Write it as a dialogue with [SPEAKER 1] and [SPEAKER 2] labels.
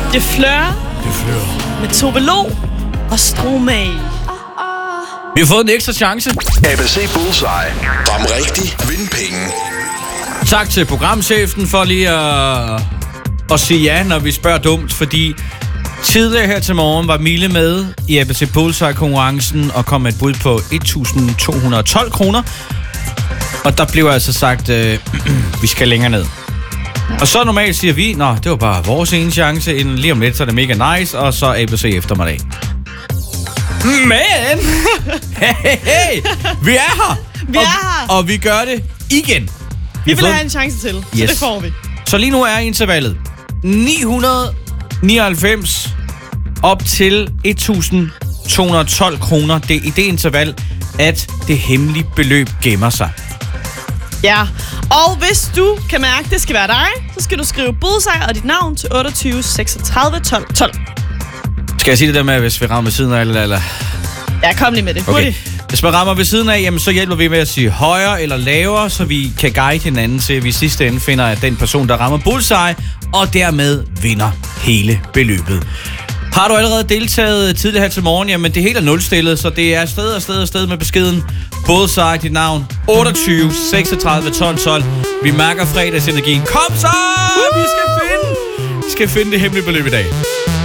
[SPEAKER 1] Det flør med Tove Lo og Stromae.
[SPEAKER 2] Vi har fået en ekstra chance.
[SPEAKER 3] ABC Bullseye. Ram rigtig, vind penge.
[SPEAKER 2] Tak til programchefen for lige at sige ja, når vi spørger dumt, fordi tidligere her til morgen var Mille med i ABC Bullseye-konkurrencen og kom med et bud på 1.212 kroner. Og der blev altså sagt, vi skal længere ned. Og så normalt siger vi, nå, det var bare vores ene chance, inden lige om lidt, så er det mega nice, og så ABC eftermiddag. Men, hey, vi er her! Og vi gør det igen.
[SPEAKER 1] Vi vil have en chance til, så det får vi.
[SPEAKER 2] Så lige nu er intervallet 999 op til 1.212 kroner. Det er i det interval, at det hemmelige beløb gemmer sig.
[SPEAKER 1] Ja, og hvis du kan mærke, at det skal være dig, så skal du skrive Bullseye og dit navn til 28 36 12 12.
[SPEAKER 2] Skal jeg sige det der med, hvis vi rammer ved siden af, eller?
[SPEAKER 1] Ja, kom lige med det.
[SPEAKER 2] Okay. Hvis man rammer ved siden af, jamen, så hjælper vi med at sige højere eller lavere, så vi kan guide hinanden til, at vi i sidste ende finder, at den person, der rammer Bullseye, og dermed vinder hele beløbet. Har du allerede deltaget tidligere her til morgen? Jamen, det hele er nulstillet, så det er afsted med beskeden. Bullseye, dit navn, 28 36 12 12. Vi mærker fredagsenergien. Kom så! Vi skal finde det hemmelige beløb i dag.